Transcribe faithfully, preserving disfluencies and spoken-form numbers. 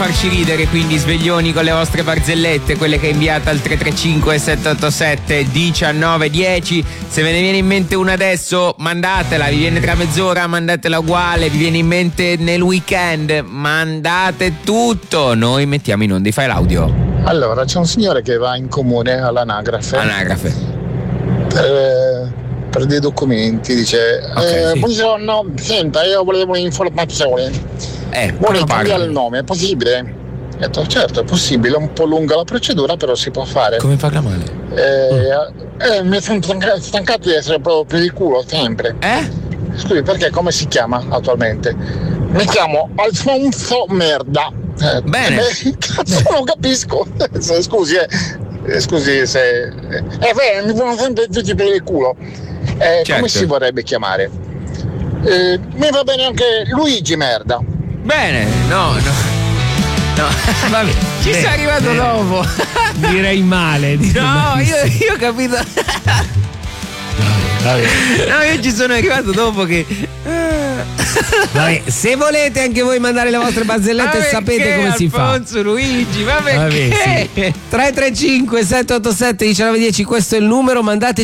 farci ridere, quindi sveglioni con le vostre barzellette, quelle che inviate al tre tre cinque sette otto sette uno nove uno zero. Se ve ne viene in mente una adesso, mandatela. Vi viene tra mezz'ora, mandatela uguale. Vi viene in mente nel weekend, mandate tutto. Noi mettiamo in onda i file audio. Allora, c'è un signore che va in comune all'anagrafe. Anagrafe. Per, per dei documenti, dice Okay, eh, sì. buongiorno, senta, io volevo un'informazione. Eh, Vuole come cambiare parla? il nome, è possibile? Ho detto, certo, è possibile, è un po' lunga la procedura, però si può fare. Come parla male? Eh, eh, mi sono stanca- stancato di essere proprio più di culo sempre. Eh? Scusi, perché come si chiama attualmente? Mi chiamo Alfonso Merda. Eh, Bene. eh, cazzo, non capisco. Scusi, eh. Eh, Scusi se. Eh, beh, mi fanno sempre tutti per il culo. Eh, Certo. Come si vorrebbe chiamare? Eh, mi va bene anche Luigi Merda. Bene, no, no. No. Vabbè, Ci beh, sei arrivato beh, dopo. Direi male. No, io, io ho capito. Vabbè. No, io ci sono arrivato dopo che. Vabbè, se volete anche voi mandare le vostre barzellette, Ma sapete perché, come si fa. Alfonso Luigi, ma Vabbè, perché? sì. tre tre cinque sette otto sette uno nove uno zero, questo è il numero, mandate